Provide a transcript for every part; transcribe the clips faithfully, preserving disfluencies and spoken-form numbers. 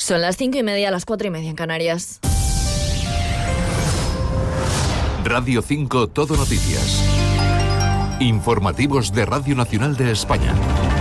Son las cinco y media, las cuatro y media en Canarias. Radio cinco Todo Noticias. Informativos de Radio Nacional de España.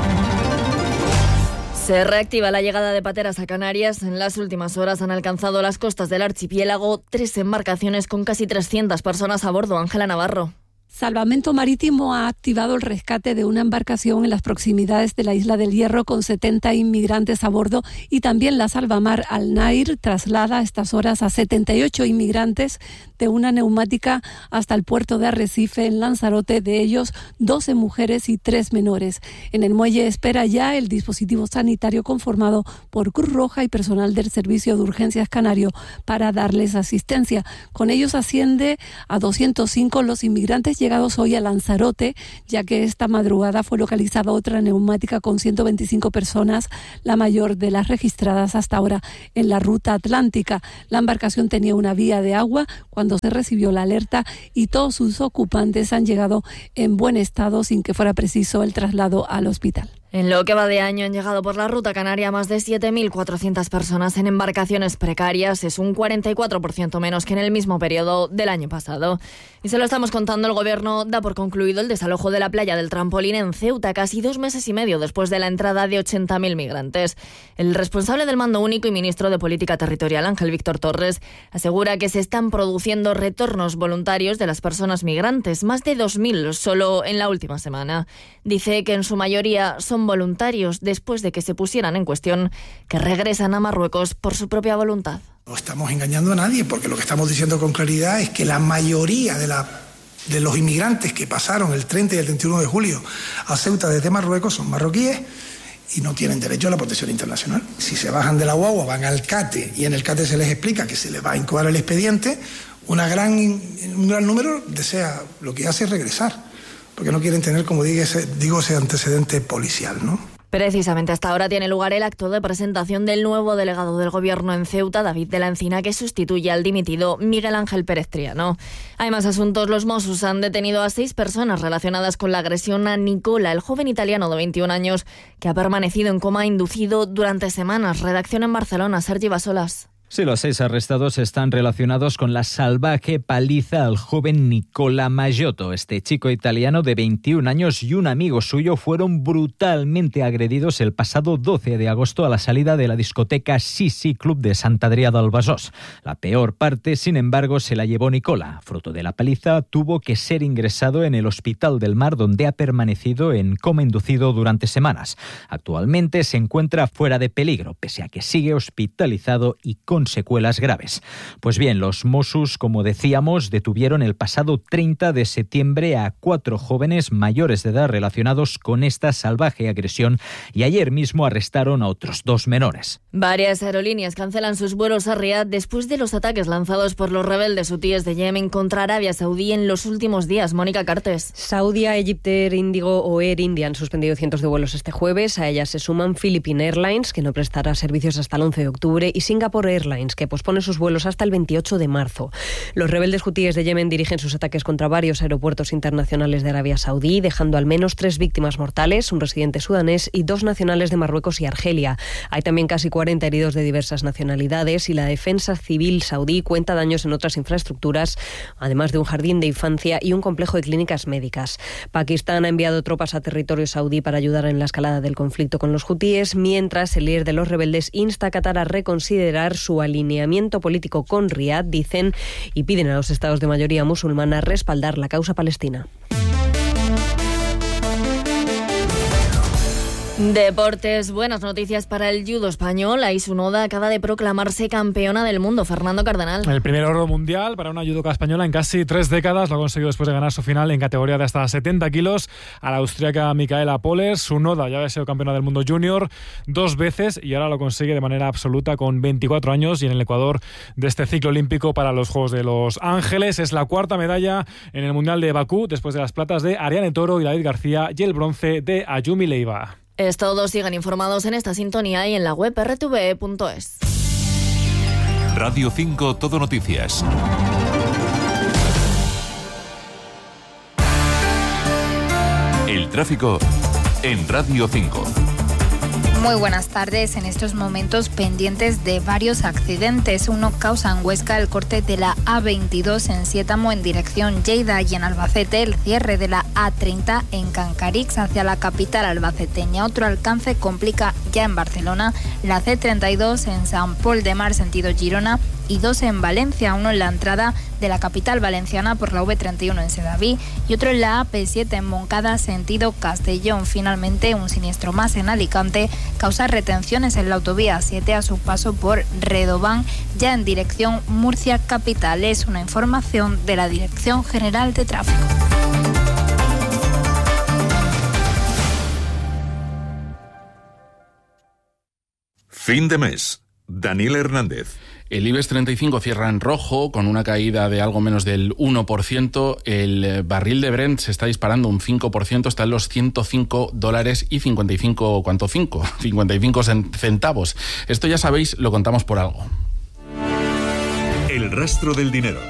Se reactiva la llegada de pateras a Canarias. En las últimas horas han alcanzado las costas del archipiélago tres embarcaciones con casi trescientas personas a bordo. Ángela Navarro. Salvamento Marítimo ha activado el rescate de una embarcación en las proximidades de la Isla del Hierro con setenta inmigrantes a bordo, y también la Salvamar Al Nair traslada a estas horas a setenta y ocho inmigrantes de una neumática hasta el puerto de Arrecife en Lanzarote, de ellos doce mujeres y tres menores. En el muelle espera ya el dispositivo sanitario conformado por Cruz Roja y personal del Servicio de Urgencias Canario para darles asistencia. Con ellos asciende a doscientos cinco los inmigrantes llegados hoy a Lanzarote, ya que esta madrugada fue localizada otra neumática con ciento veinticinco personas, la mayor de las registradas hasta ahora en la ruta atlántica. La embarcación tenía una vía de agua cuando se recibió la alerta y todos sus ocupantes han llegado en buen estado sin que fuera preciso el traslado al hospital. En lo que va de año han llegado por la ruta canaria más de siete mil cuatrocientas personas en embarcaciones precarias. Es un cuarenta y cuatro por ciento menos que en el mismo periodo del año pasado. Y se lo estamos contando, el Gobierno da por concluido el desalojo de la playa del Trampolín en Ceuta, casi dos meses y medio después de la entrada de ochenta mil migrantes. El responsable del Mando Único y ministro de Política Territorial, Ángel Víctor Torres, asegura que se están produciendo retornos voluntarios de las personas migrantes, más de dos mil solo en la última semana. Dice que en su mayoría son voluntarios después de que se pusieran en cuestión, que regresan a Marruecos por su propia voluntad. No estamos engañando a nadie, porque lo que estamos diciendo con claridad es que la mayoría de, la, de los inmigrantes que pasaron el treinta y el treinta y uno de julio a Ceuta desde Marruecos son marroquíes y no tienen derecho a la protección internacional. Si se bajan de la guagua, van al CATE y en el CATE se les explica que se les va a incoar el expediente, una gran, un gran número desea, lo que hace es regresar, porque no quieren tener, como digo, ese, digo, ese antecedente policial, ¿no? Precisamente hasta ahora tiene lugar el acto de presentación del nuevo delegado del Gobierno en Ceuta, David de la Encina, que sustituye al dimitido Miguel Ángel Pérez Triano. Hay más asuntos. Los Mossos han detenido a seis personas relacionadas con la agresión a Nicola, el joven italiano de veintiún años, que ha permanecido en coma inducido durante semanas. Redacción en Barcelona, Sergi Basolas. Sí, los seis arrestados están relacionados con la salvaje paliza al joven Nicola Maggiotto. Este chico italiano de veintiún años y un amigo suyo fueron brutalmente agredidos el pasado doce de agosto a la salida de la discoteca Sisi Club de Sant Adrià del Besòs. La peor parte, sin embargo, se la llevó Nicola. Fruto de la paliza, tuvo que ser ingresado en el Hospital del Mar, donde ha permanecido en coma inducido durante semanas. Actualmente se encuentra fuera de peligro, pese a que sigue hospitalizado y con con secuelas graves. Pues bien, los Mossos, como decíamos, detuvieron el pasado treinta de septiembre a cuatro jóvenes mayores de edad relacionados con esta salvaje agresión y ayer mismo arrestaron a otros dos menores. Varias aerolíneas cancelan sus vuelos a Riad después de los ataques lanzados por los rebeldes hutíes de Yemen contra Arabia Saudí en los últimos días. Mónica Cartes. Saudia, Egyptair, Indigo o Air India han suspendido cientos de vuelos este jueves. A ellas se suman Philippine Airlines, que no prestará servicios hasta el once de octubre, y Singapore Airlines, que pospone sus vuelos hasta el veintiocho de marzo. Los rebeldes hutíes de Yemen dirigen sus ataques contra varios aeropuertos internacionales de Arabia Saudí, dejando al menos tres víctimas mortales, un residente sudanés y dos nacionales de Marruecos y Argelia. Hay también casi cuarenta heridos de diversas nacionalidades y la defensa civil saudí cuenta daños en otras infraestructuras, además de un jardín de infancia y un complejo de clínicas médicas. Pakistán ha enviado tropas a territorio saudí para ayudar en la escalada del conflicto con los hutíes, mientras el líder de los rebeldes insta a Qatar a reconsiderar su alineamiento político con Riad, dicen, y piden a los estados de mayoría musulmana respaldar la causa palestina. Deportes, buenas noticias para el judo español. Ais Unoda acaba de proclamarse campeona del mundo. Fernando Cardenal. El primer oro mundial para una judoka española en casi tres décadas. Lo ha conseguido después de ganar su final en categoría de hasta setenta kilos a la austríaca Micaela Poles. Unoda ya había sido campeona del mundo junior dos veces y ahora lo consigue de manera absoluta con veinticuatro años y en el Ecuador de este ciclo olímpico para los Juegos de Los Ángeles. Es la cuarta medalla en el Mundial de Bakú después de las platas de Ariane Toro y David García y el bronce de Ayumi Leiva. Es todo, sigan informados en esta sintonía y en la web erre te ve punto es. Radio cinco Todo Noticias. El tráfico en Radio cinco. Muy buenas tardes. En estos momentos pendientes de varios accidentes. Uno causa en Huesca el corte de la A veintidós en Siétamo en dirección Lleida y en Albacete el cierre de la A treinta en Cancarix hacia la capital albaceteña. Otro alcance complica ya en Barcelona la C treinta y dos en Sant Pol de Mar sentido Girona y dos en Valencia, uno en la entrada de la capital valenciana por la V treinta y uno en Sedaví y otro en la A P siete en Moncada sentido Castellón. Finalmente, un siniestro más en Alicante causa retenciones en la autovía siete a su paso por Redován, ya en dirección Murcia capital. Es una información de la Dirección General de Tráfico. Fin de mes. Daniel Hernández. El IBEX treinta y cinco cierra en rojo, con una caída de algo menos del uno por ciento. El barril de Brent se está disparando un cinco por ciento, está en los ciento cinco dólares y cincuenta y cinco, ¿cuánto? cinco, cincuenta y cinco centavos. Esto ya sabéis, lo contamos por algo. El rastro del dinero.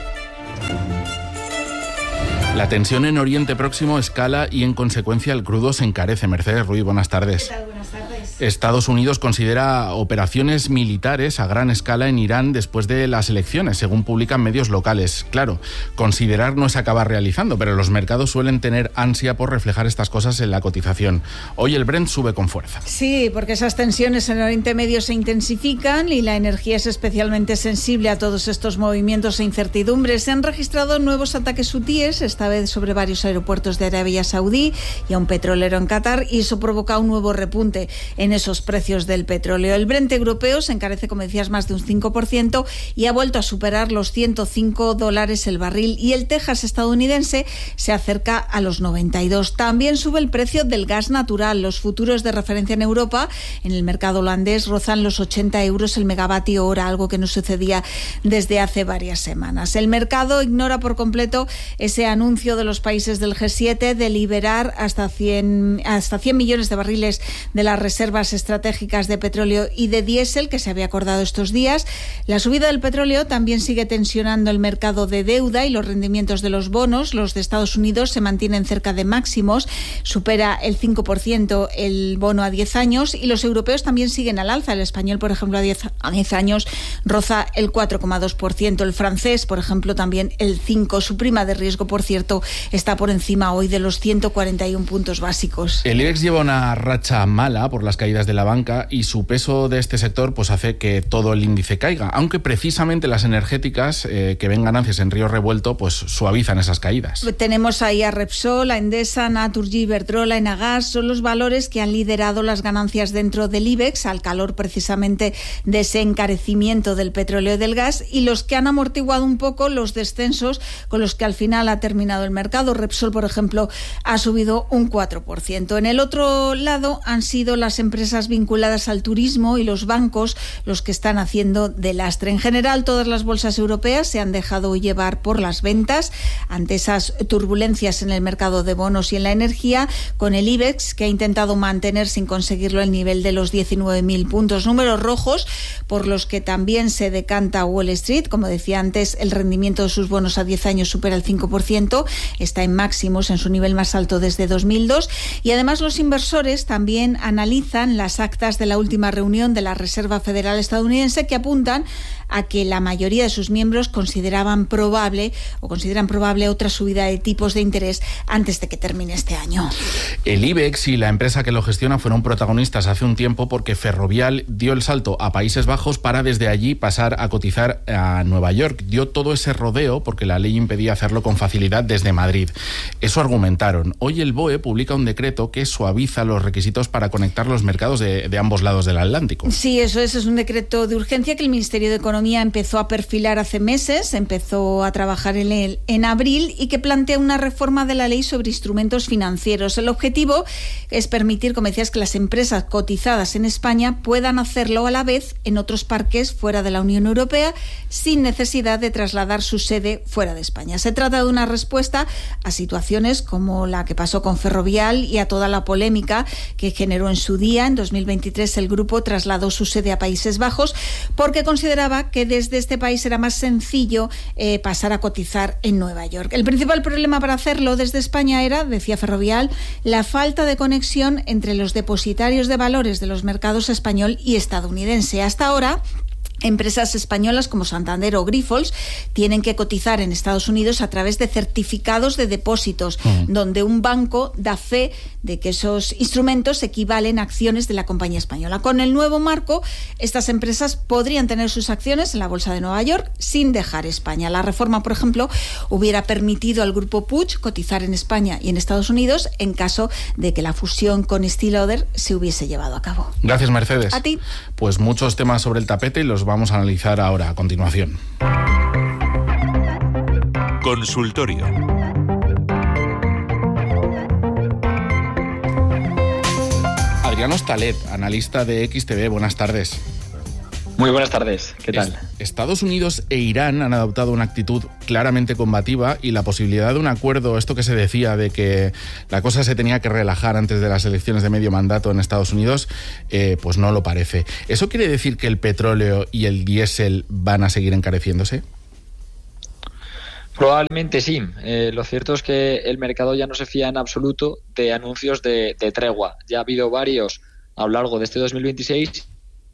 La tensión en Oriente Próximo escala y en consecuencia el crudo se encarece. Mercedes Ruiz, buenas tardes. ¿Qué tal? Buenas tardes. Estados Unidos considera operaciones militares a gran escala en Irán después de las elecciones, según publican medios locales. Claro, considerar no es acabar realizando, pero los mercados suelen tener ansia por reflejar estas cosas en la cotización. Hoy el Brent sube con fuerza. Sí, porque esas tensiones en Oriente Medio se intensifican y la energía es especialmente sensible a todos estos movimientos e incertidumbres. Se han registrado nuevos ataques hutíes, esta vez sobre varios aeropuertos de Arabia Saudí y a un petrolero en Qatar, y eso provoca un nuevo repunte en esos precios del petróleo. El Brent europeo se encarece, como decías, más de un cinco por ciento y ha vuelto a superar los ciento cinco dólares el barril, y el Texas estadounidense se acerca a los noventa y dos. También sube el precio del gas natural. Los futuros de referencia en Europa, en el mercado holandés, rozan los ochenta euros el megavatio hora, algo que no sucedía desde hace varias semanas. El mercado ignora por completo ese anuncio de los países del G siete de liberar hasta cien, hasta cien millones de barriles de las reservas estratégicas de petróleo y de diésel que se había acordado estos días. La subida del petróleo también sigue tensionando el mercado de deuda y los rendimientos de los bonos. Los de Estados Unidos se mantienen cerca de máximos, supera el cinco por ciento el bono a diez años, y los europeos también siguen al alza. El español, por ejemplo, a diez años roza el cuatro coma dos por ciento. El francés, por ejemplo, también el cinco por ciento. Su prima de riesgo, por cierto, está por encima hoy de los ciento cuarenta y uno puntos básicos. El IBEX lleva una racha mala por las caídas de la banca y su peso de este sector pues hace que todo el índice caiga, aunque precisamente las energéticas eh, que ven ganancias en río revuelto pues suavizan esas caídas. Tenemos ahí a Repsol, a Endesa, Naturgy, Iberdrola, Enagas. Son los valores que han liderado las ganancias dentro del IBEX al calor precisamente de ese encarecimiento del petróleo y del gas, y los que han amortiguado un poco los descensos con los que al final ha terminado el mercado. Repsol, por ejemplo, ha subido un cuatro por ciento. En el otro lado han sido las empresas vinculadas al turismo y los bancos los que están haciendo de lastre. En general, todas las bolsas europeas se han dejado llevar por las ventas ante esas turbulencias en el mercado de bonos y en la energía, con el IBEX que ha intentado mantener sin conseguirlo el nivel de los diecinueve mil puntos. Números rojos por los que también se decanta Wall Street. Como decía antes, el rendimiento de sus bonos a diez años supera el cinco por ciento, está en máximos, en su nivel más alto desde dos mil dos, y además los inversores también analizan las actas de la última reunión de la Reserva Federal estadounidense, que apuntan a que la mayoría de sus miembros consideraban probable o consideran probable otra subida de tipos de interés antes de que termine este año. El IBEX y la empresa que lo gestiona fueron protagonistas hace un tiempo porque Ferrovial dio el salto a Países Bajos para desde allí pasar a cotizar a Nueva York. Dio todo ese rodeo porque la ley impedía hacerlo con facilidad desde Madrid. Eso argumentaron. Hoy el B O E publica un decreto que suaviza los requisitos para conectar los mercados de, de ambos lados del Atlántico. Sí, eso es, es un decreto de urgencia que el Ministerio de Economía empezó a perfilar hace meses, empezó a trabajar en él en abril, y que plantea una reforma de la ley sobre instrumentos financieros. El objetivo es permitir, como decías, que las empresas cotizadas en España puedan hacerlo a la vez en otros parques fuera de la Unión Europea sin necesidad de trasladar su sede fuera de España. Se trata de una respuesta a situaciones como la que pasó con Ferrovial y a toda la polémica que generó en su día día, en dos mil veintitrés, el grupo trasladó su sede a Países Bajos porque consideraba que desde este país era más sencillo eh, pasar a cotizar en Nueva York. El principal problema para hacerlo desde España era, decía Ferrovial, la falta de conexión entre los depositarios de valores de los mercados español y estadounidense. Hasta ahora, empresas españolas como Santander o Grifols tienen que cotizar en Estados Unidos a través de certificados de depósitos, uh-huh. donde un banco da fe de que esos instrumentos equivalen a acciones de la compañía española. Con el nuevo marco, estas empresas podrían tener sus acciones en la Bolsa de Nueva York sin dejar España. La reforma, por ejemplo, hubiera permitido al grupo Puig cotizar en España y en Estados Unidos en caso de que la fusión con Steel Other se hubiese llevado a cabo. Gracias, Mercedes. A ti. Pues muchos temas sobre el tapete y los vamos a analizar ahora, a continuación. Consultorio. Adrián Hostalet, analista de X T V, buenas tardes. Muy buenas tardes, ¿qué tal? Estados Unidos e Irán han adoptado una actitud claramente combativa y la posibilidad de un acuerdo, esto que se decía de que la cosa se tenía que relajar antes de las elecciones de medio mandato en Estados Unidos, eh, pues no lo parece. ¿Eso quiere decir que el petróleo y el diésel van a seguir encareciéndose? Probablemente sí. Eh, lo cierto es que el mercado ya no se fía en absoluto de anuncios de, de tregua. Ya ha habido varios a lo largo de este dos mil veintiséis.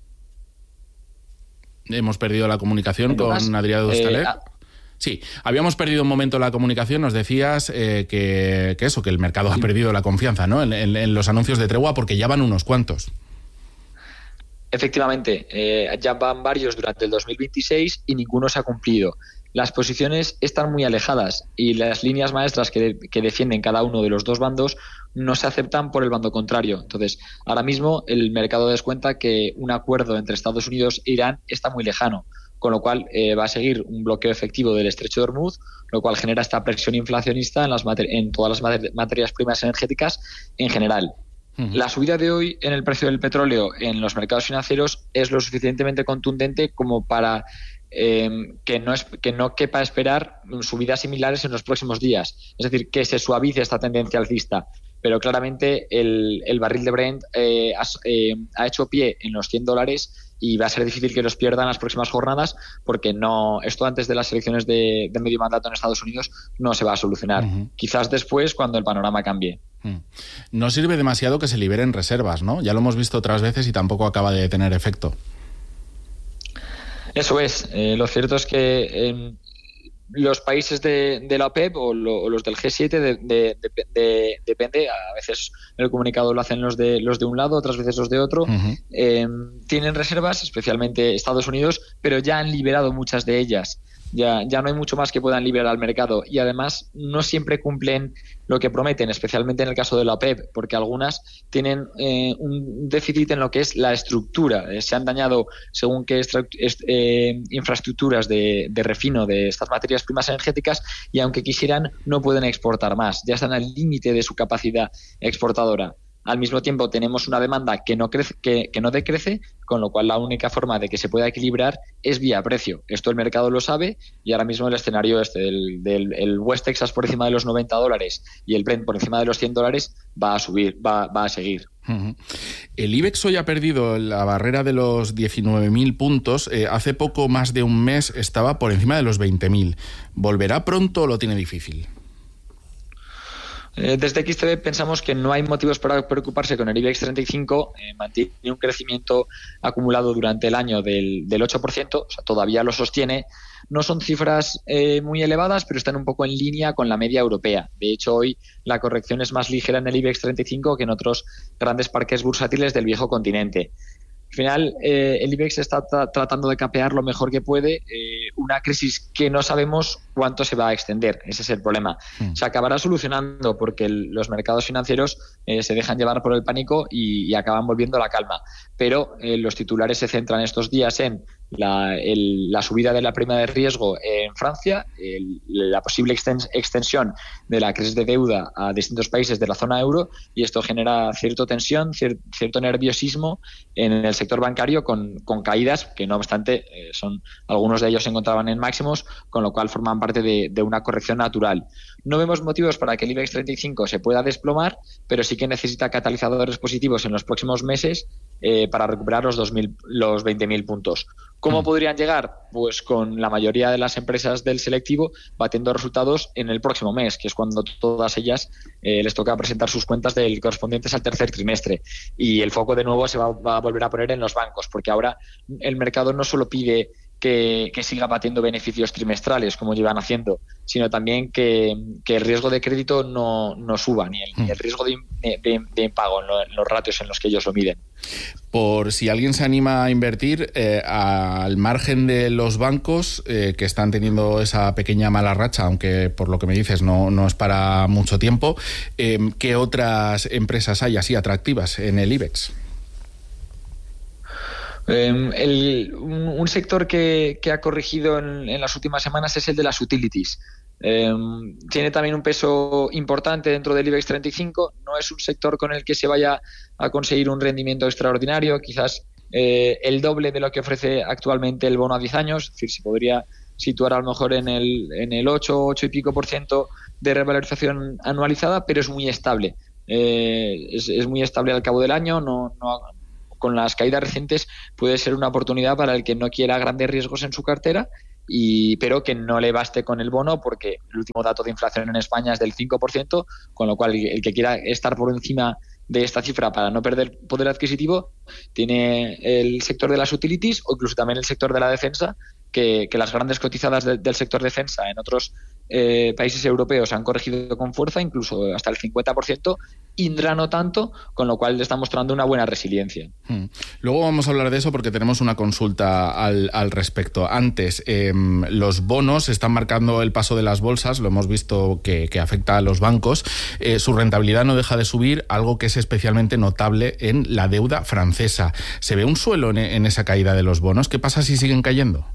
Hemos perdido la comunicación con Además, Adrián Hostalet. Eh, ah, Sí, habíamos perdido un momento la comunicación, nos decías eh, que, que eso, que el mercado ha perdido la confianza, ¿no? En, en, en los anuncios de tregua porque ya van unos cuantos. Efectivamente, eh, ya van varios durante el dos mil veintiséis y ninguno se ha cumplido. Las posiciones están muy alejadas y las líneas maestras que, que defienden cada uno de los dos bandos no se aceptan por el bando contrario. Entonces, ahora mismo el mercado descuenta que un acuerdo entre Estados Unidos e Irán está muy lejano, con lo cual eh, va a seguir un bloqueo efectivo del estrecho de Hormuz, lo cual genera esta presión inflacionista en, las mater- en todas las mater- materias primas energéticas en general. Uh-huh. La subida de hoy en el precio del petróleo en los mercados financieros es lo suficientemente contundente como para eh, que, no es, que no quepa esperar subidas similares en los próximos días. Es decir, que se suavice esta tendencia alcista. Pero claramente el, el barril de Brent eh, ha, eh, ha hecho pie en los cien dólares y va a ser difícil que los pierdan las próximas jornadas porque no esto antes de las elecciones de, de medio mandato en Estados Unidos no se va a solucionar. Uh-huh. Quizás después cuando el panorama cambie. Uh-huh. No sirve demasiado que se liberen reservas, ¿no? Ya lo hemos visto otras veces y tampoco acaba de tener efecto. Eso es. Eh, lo cierto es que eh, los países de, de la OPEP o, lo, o los del G siete de, de, de, de, depende, a veces el comunicado lo hacen los de los de un lado, otras veces los de otro, uh-huh. eh, tienen reservas, especialmente Estados Unidos, pero ya han liberado muchas de ellas. Ya, ya no hay mucho más que puedan liberar al mercado y además no siempre cumplen lo que prometen, especialmente en el caso de la OPEP, porque algunas tienen eh, un déficit en lo que es la estructura. Eh, se han dañado según qué estru- est- eh, infraestructuras de, de refino de estas materias primas energéticas y aunque quisieran no pueden exportar más. Ya están al límite de su capacidad exportadora. Al mismo tiempo tenemos una demanda que no crece, que, que no decrece, con lo cual la única forma de que se pueda equilibrar es vía precio. Esto el mercado lo sabe y ahora mismo el escenario este del, del el West Texas por encima de los noventa dólares y el Brent por encima de los cien dólares va a subir, va, va a seguir. Uh-huh. El IBEX hoy ha perdido la barrera de los diecinueve mil puntos. Eh, hace poco más de un mes estaba por encima de los veinte mil. ¿Volverá pronto o lo tiene difícil? Desde X T V pensamos que no hay motivos para preocuparse con el IBEX treinta y cinco, eh, mantiene un crecimiento acumulado durante el año del, del ocho por ciento, o sea, todavía lo sostiene. No son cifras eh, muy elevadas, pero están un poco en línea con la media europea. De hecho, hoy la corrección es más ligera en el IBEX treinta y cinco que en otros grandes parques bursátiles del viejo continente. Al final, eh, el IBEX está tra- tratando de capear lo mejor que puede eh, una crisis que no sabemos cuánto se va a extender. Ese es el problema. Mm. Se acabará solucionando porque el, los mercados financieros eh, se dejan llevar por el pánico y, y acaban volviendo a la calma. Pero eh, los titulares se centran estos días en la, el, la subida de la prima de riesgo en Francia, el, la posible extens, extensión de la crisis de deuda a distintos países de la zona euro, y esto genera cierta tensión, cier, cierto nerviosismo en el sector bancario con, con caídas que, no obstante, eh, son algunos de ellos se encontraban en máximos, con lo cual forman parte de, de una corrección natural. No vemos motivos para que el IBEX treinta y cinco se pueda desplomar, pero sí que necesita catalizadores positivos en los próximos meses eh, para recuperar los, dos mil, los veinte mil puntos. ¿Cómo mm. podrían llegar? Pues con la mayoría de las empresas del selectivo batiendo resultados en el próximo mes, que es cuando todas ellas eh, les toca presentar sus cuentas del correspondientes al tercer trimestre. Y el foco de nuevo se va, va a volver a poner en los bancos, porque ahora el mercado no solo pide Que, que siga batiendo beneficios trimestrales como llevan haciendo, sino también que, que el riesgo de crédito no, no suba, ni el, ni el riesgo de, de, de impago en, lo, en los ratios en los que ellos lo miden. Por si alguien se anima a invertir, eh, al margen de los bancos eh, que están teniendo esa pequeña mala racha, aunque por lo que me dices no, no es para mucho tiempo, eh, ¿qué otras empresas hay así atractivas en el IBEX? Um, el, un, un sector que, que ha corregido en, en las últimas semanas es el de las utilities. Um, tiene también un peso importante dentro del IBEX treinta y cinco. No es un sector con el que se vaya a conseguir un rendimiento extraordinario, quizás eh, el doble de lo que ofrece actualmente el bono a diez años. Es decir, se podría situar a lo mejor en el, en el ocho, ocho y pico por ciento de revalorización anualizada, pero es muy estable. Eh, es, es muy estable al cabo del año, no, no con las caídas recientes puede ser una oportunidad para el que no quiera grandes riesgos en su cartera, y pero que no le baste con el bono, porque el último dato de inflación en España es del cinco por ciento, con lo cual el que quiera estar por encima de esta cifra para no perder poder adquisitivo tiene el sector de las utilities o incluso también el sector de la defensa, que, que las grandes cotizadas de, del sector defensa en otros eh, países europeos han corregido con fuerza, incluso hasta el cincuenta por ciento, Indra no tanto, con lo cual le está mostrando una buena resiliencia. Hmm. Luego vamos a hablar de eso porque tenemos una consulta al, al respecto. Antes, eh, los bonos están marcando el paso de las bolsas, lo hemos visto que, que afecta a los bancos. Eh, su rentabilidad no deja de subir, algo que es especialmente notable en la deuda francesa. ¿Se ve un suelo en, en esa caída de los bonos? ¿Qué pasa si siguen cayendo?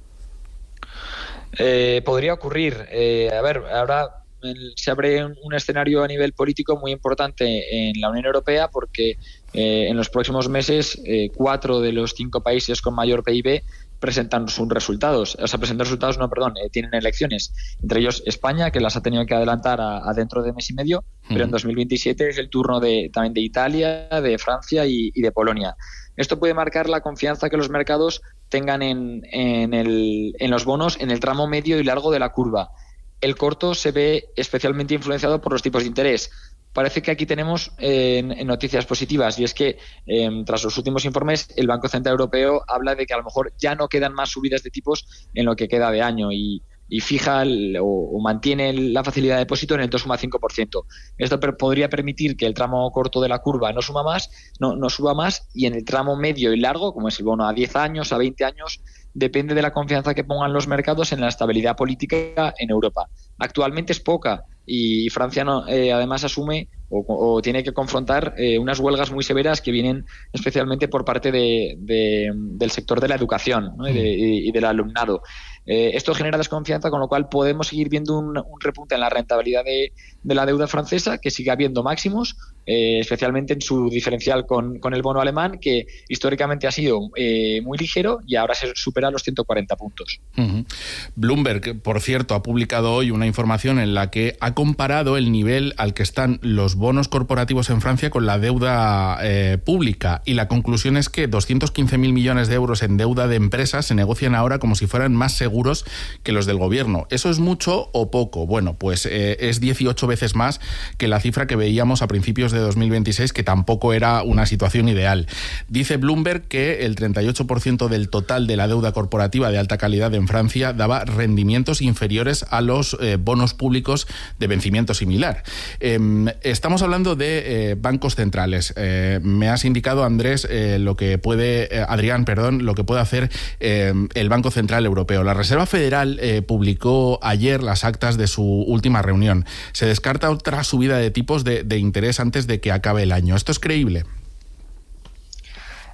Eh, podría ocurrir. Eh, a ver, ahora se abre un, un escenario a nivel político muy importante en la Unión Europea, porque eh, en los próximos meses eh, cuatro de los cinco países con mayor P I B presentan sus resultados, o sea, presentan resultados, no, perdón, eh, tienen elecciones, entre ellos España, que las ha tenido que adelantar a, a dentro de mes y medio, uh-huh. pero en dos mil veintisiete es el turno de también de Italia, de Francia y, y de Polonia. Esto puede marcar la confianza que los mercados tengan en, en, el, en los bonos en el tramo medio y largo de la curva. El corto se ve especialmente influenciado por los tipos de interés. Parece que aquí tenemos eh, noticias positivas, y es que eh, tras los últimos informes el Banco Central Europeo habla de que a lo mejor ya no quedan más subidas de tipos en lo que queda de año, y, y fija el, o, o mantiene la facilidad de depósito en el dos coma cinco por ciento. Esto per, podría permitir que el tramo corto de la curva no suma más, no, no suba más, y en el tramo medio y largo, como es el bono a diez años, a veinte años, depende de la confianza que pongan los mercados en la estabilidad política en Europa. Actualmente es poca, y Francia no, eh, además asume o, o tiene que confrontar eh, unas huelgas muy severas que vienen especialmente por parte de, de, del sector de la educación, ¿no? y, de, y del alumnado. Eh, esto genera desconfianza, con lo cual podemos seguir viendo un, un repunte en la rentabilidad de, de la deuda francesa, que sigue habiendo máximos, eh, especialmente en su diferencial con, con el bono alemán, que históricamente ha sido eh, muy ligero y ahora se supera los ciento cuarenta puntos. Uh-huh. Bloomberg, por cierto, ha publicado hoy una información en la que ha comparado el nivel al que están los bonos corporativos en Francia con la deuda eh, pública, y la conclusión es que doscientos quince mil millones de euros en deuda de empresas se negocian ahora como si fueran más seguros que los del gobierno. ¿Eso es mucho o poco? Bueno, pues eh, es dieciocho veces más que la cifra que veíamos a principios de dos mil veintiséis, que tampoco era una situación ideal. Dice Bloomberg que el treinta y ocho por ciento del total de la deuda corporativa de alta calidad en Francia daba rendimientos inferiores a los eh, bonos públicos de vencimiento similar. Eh, estamos hablando de eh, bancos centrales. Eh, me has indicado, Andrés, eh, lo que puede, eh, Adrián, perdón, lo que puede hacer eh, el Banco Central Europeo. La Reserva Federal eh, publicó ayer las actas de su última reunión. Se descarta otra subida de tipos de, de interés antes de que acabe el año. ¿Esto es creíble?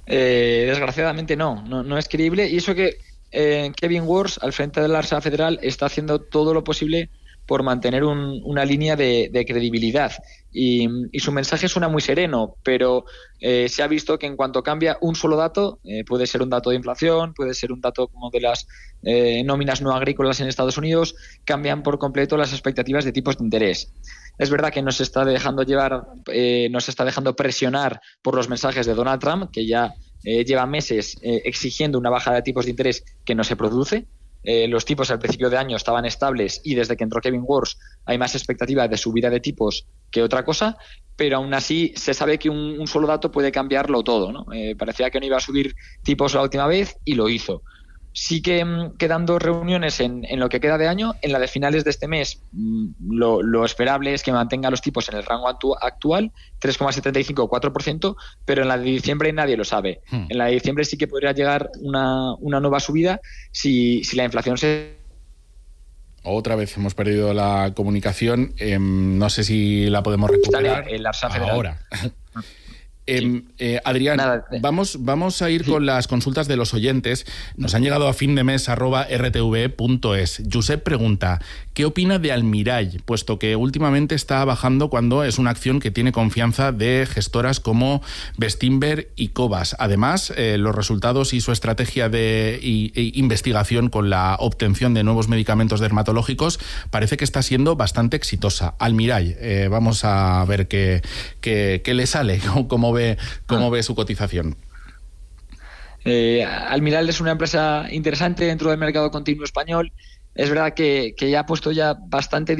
Eh, desgraciadamente no, no, no es creíble. Y eso que eh, Kevin Warsh, al frente de la Reserva Federal, está haciendo todo lo posible por mantener un, una línea de, de credibilidad. Y, y su mensaje suena muy sereno, pero eh, se ha visto que en cuanto cambia un solo dato, eh, puede ser un dato de inflación, puede ser un dato como de las eh, nóminas no agrícolas en Estados Unidos, cambian por completo las expectativas de tipos de interés. Es verdad que nos está dejando llevar, eh, nos está dejando presionar por los mensajes de Donald Trump, que ya eh, lleva meses eh, exigiendo una bajada de tipos de interés que no se produce. Eh, los tipos al principio de año estaban estables y desde que entró Kevin Warsh hay más expectativa de subida de tipos que otra cosa, pero aún así se sabe que un, un solo dato puede cambiarlo todo, ¿no? Eh, parecía que no iba a subir tipos la última vez y lo hizo. Sí que mmm, quedan dos reuniones en, en lo que queda de año. En la de finales de este mes mmm, lo, lo esperable es que mantenga los tipos en el rango actu- actual, tres coma setenta y cinco o cuatro por ciento, pero en la de diciembre nadie lo sabe. Hmm. En la de diciembre sí que podría llegar una, una nueva subida si, si la inflación se... Otra vez hemos perdido la comunicación. Eh, no sé si la podemos recuperar el Reserva Federal. Ahora. Eh, eh, Adrián, Nada. vamos, vamos a ir sí. con las consultas de los oyentes. Nos han llegado a fin de mes arroba r t v punto es. Josep pregunta, ¿qué opina de Almirall? Puesto que últimamente está bajando cuando es una acción que tiene confianza de gestoras como Bestinver y Cobas. Además, eh, los resultados y su estrategia de y, y investigación con la obtención de nuevos medicamentos dermatológicos parece que está siendo bastante exitosa. Almirall, eh, vamos a ver qué, qué, qué le sale, cómo ve, cómo ah. ve su cotización. Eh, Almirall es una empresa interesante dentro del mercado continuo español. Es verdad que, que ya ha puesto ya bastante